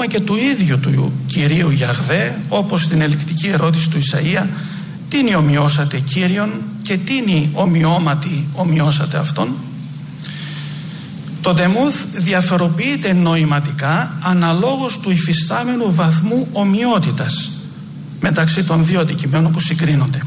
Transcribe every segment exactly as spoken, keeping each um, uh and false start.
ακόμα και του ίδιου του Κυρίου Γιαχβέ, όπως στην ελεκτική ερώτηση του Ισαΐα, τίνι ομοιώσατε Κύριον και τίνι ομοιώματι ομοιώσατε Αυτόν. Το ντεμούθ διαφοροποιείται νοηματικά αναλόγως του υφιστάμενου βαθμού ομοιότητας μεταξύ των δύο αντικειμένων που συγκρίνονται.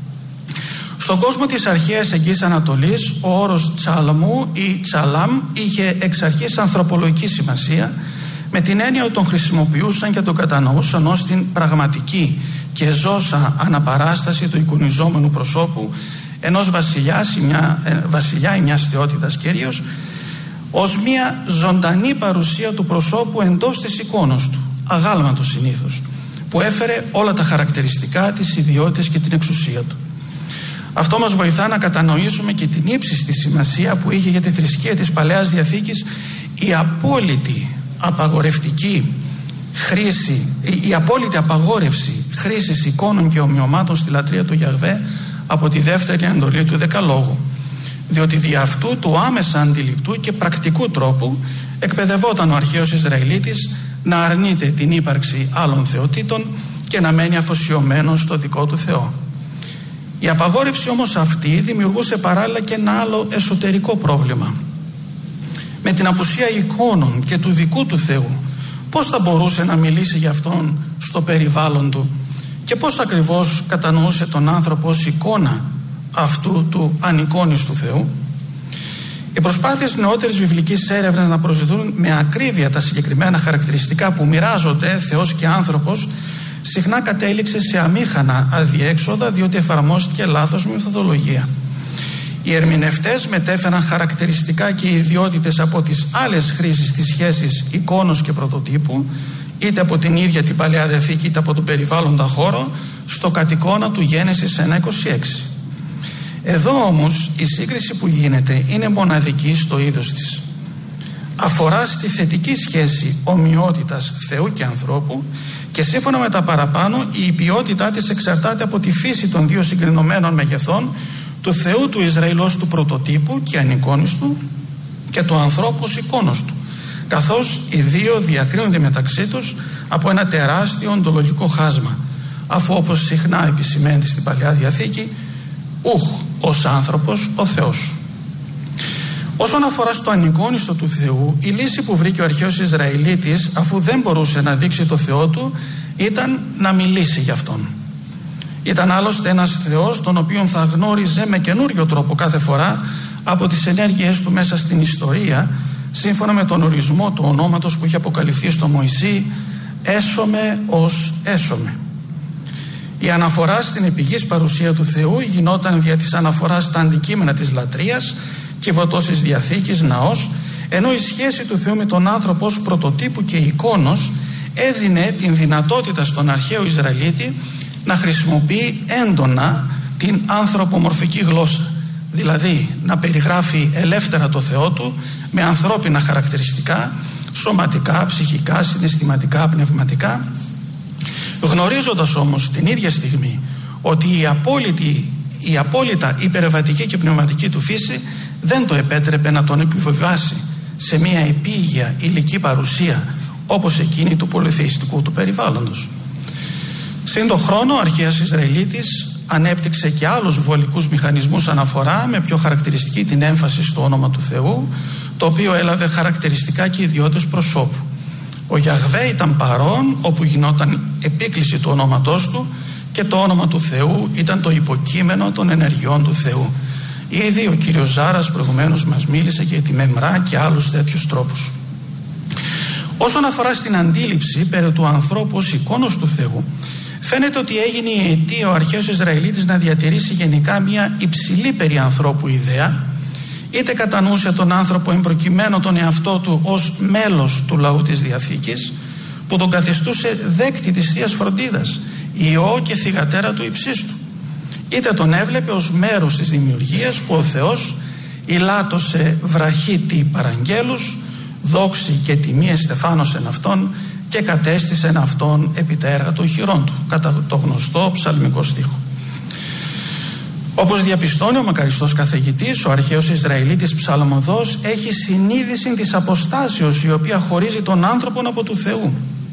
Στον κόσμο της αρχαίας Εγγύης Ανατολής, ο όρος τσαλμού ή τσαλάμ είχε εξ αρχής ανθρωπολογική σημασία, με την έννοια ότι τον χρησιμοποιούσαν και τον κατανοούσαν ως την πραγματική και ζώσα αναπαράσταση του εικονιζόμενου προσώπου ενός βασιλιάς ή μια, ε, βασιλιά ή μιας θεότητας κυρίως, ως μια ζωντανή παρουσία του προσώπου εντός της εικόνος του, αγάλματο συνήθως, που έφερε όλα τα χαρακτηριστικά, τις ιδιότητες και την εξουσία του. Αυτό μας βοηθά να κατανοήσουμε και την ύψιστη σημασία που είχε για τη θρησκεία της Παλαιάς Διαθήκης η απόλυτη απαγορευτική χρήση, η απόλυτη απαγόρευση χρήσης εικόνων και ομοιωμάτων στη λατρεία του Γιαχβέ από τη δεύτερη εντολή του Δεκαλόγου, διότι δι' αυτού του άμεσα αντιληπτού και πρακτικού τρόπου εκπαιδευόταν ο αρχαίος Ισραηλίτης να αρνείται την ύπαρξη άλλων θεοτήτων και να μένει αφοσιωμένος στο δικό του Θεό. Η απαγόρευση όμως αυτή δημιουργούσε παράλληλα και ένα άλλο εσωτερικό πρόβλημα. Με την απουσία εικόνων και του δικού του Θεού, πώς θα μπορούσε να μιλήσει για Αυτόν στο περιβάλλον του και πώς ακριβώς κατανοούσε τον άνθρωπο ως εικόνα αυτού του ανεικόνιστου Θεού. Οι προσπάθειες νεότερης βιβλικής έρευνας να προσδεθούν με ακρίβεια τα συγκεκριμένα χαρακτηριστικά που μοιράζονται Θεός και άνθρωπος συχνά κατέληξε σε αμήχανα αδιέξοδα, διότι εφαρμόστηκε λάθος μεθοδολογία. Οι ερμηνευτές μετέφεραν χαρακτηριστικά και ιδιότητες από τις άλλες χρήσεις της σχέσης εικόνος και πρωτοτύπου, είτε από την ίδια την Παλαιά Διαθήκη είτε από τον περιβάλλοντα χώρο, στο κατ' του Γένεσης ένα είκοσι έξι. Εδώ όμως η σύγκριση που γίνεται είναι μοναδική στο είδος της. Αφορά στη θετική σχέση ομοιότητας Θεού και ανθρώπου και σύμφωνα με τα παραπάνω η ποιότητά της εξαρτάται από τη φύση των δύο συγκρινωμένων μεγεθών, του Θεού του Ισραήλ ως του πρωτοτύπου και ανεικόνιστου και του ανθρώπου ως εικόνος του, καθώς οι δύο διακρίνονται μεταξύ τους από ένα τεράστιο οντολογικό χάσμα, αφού όπως συχνά επισημαίνεται στην Παλαιά Διαθήκη, ουχ ως άνθρωπος ο Θεός. Όσον αφορά στο ανεικόνιστο του Θεού, η λύση που βρήκε ο αρχαίος Ισραηλίτης, αφού δεν μπορούσε να δείξει το Θεό του, ήταν να μιλήσει γι' Αυτόν. Ήταν άλλωστε ένας Θεός τον οποίον θα γνώριζε με καινούριο τρόπο κάθε φορά από τις ενέργειές του μέσα στην ιστορία, σύμφωνα με τον ορισμό του ονόματος που είχε αποκαλυφθεί στο Μωυσή, έσωμε ως έσωμε. Η αναφορά στην επιγής παρουσία του Θεού γινόταν δια της αναφοράς στα αντικείμενα της λατρείας, κυβωτός Διαθήκης, ναός, ενώ η σχέση του Θεού με τον άνθρωπο ως πρωτοτύπου και εικόνος έδινε την δυνατότητα στον αρχαίο Ισραηλίτη να χρησιμοποιεί έντονα την ανθρωπομορφική γλώσσα, δηλαδή να περιγράφει ελεύθερα το Θεό του με ανθρώπινα χαρακτηριστικά, σωματικά, ψυχικά, συναισθηματικά, πνευματικά, γνωρίζοντας όμως την ίδια στιγμή ότι η απόλυτη, η απόλυτα υπερβατική και πνευματική του φύση δεν το επέτρεπε να τον επιβιβάσει σε μια επίγεια υλική παρουσία όπως εκείνη του πολυθεϊστικού του περιβάλλοντος. Συν τον χρόνο ο αρχαίος Ισραηλίτης ανέπτυξε και άλλους βολικούς μηχανισμούς αναφορά με πιο χαρακτηριστική την έμφαση στο όνομα του Θεού, το οποίο έλαβε χαρακτηριστικά και ιδιότητες προσώπου. Ο Γιαχβέ ήταν παρόν όπου γινόταν επίκληση του ονόματός του και το όνομα του Θεού ήταν το υποκείμενο των ενεργειών του Θεού. Ήδη ο κύριος Ζάρας προηγουμένως μας μίλησε για τη μεμρά και άλλους τέτοιους τρόπους. Όσον αφορά στην αντίληψη περί του ανθρώπου ως εικόνος του Θεού, φαίνεται ότι έγινε η αιτία ο αρχαίος Ισραηλίτης να διατηρήσει γενικά μια υψηλή περί ανθρώπου ιδέα, είτε κατανοούσε τον άνθρωπο εμπροκειμένο τον εαυτό του ως μέλος του λαού της Διαθήκης, που τον καθιστούσε δέκτη της Θείας Φροντίδας, Υιό και θυγατέρα του υψίστου, είτε τον έβλεπε ως μέρος της δημιουργίας που ο Θεός ηλάτωσε βραχίτη παραγγέλους, δόξη και τιμή εστεφάνωσεν αυτόν και κατέστησεν αυτόν επί τα έργα των χειρών του, κατά το γνωστό ψαλμικό στίχο. Όπως διαπιστώνει ο μακαριστός καθηγητής, ο αρχαίος Ισραηλίτης ψαλμοδός έχει συνείδηση της αποστάσεως η οποία χωρίζει τον άνθρωπον από του Θεού.